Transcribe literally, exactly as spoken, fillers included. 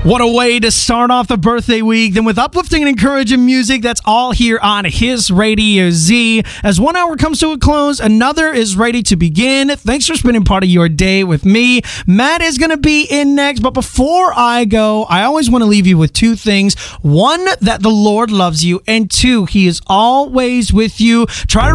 What a way to start off the birthday week. Then with uplifting and encouraging music, that's all here on His Radio Z. As one hour comes to a close, another is ready to begin. Thanks for spending part of your day with me. Matt is going to be in next, but before I go, I always want to leave you with two things. One, that the Lord loves you, and two, He is always with you. Try to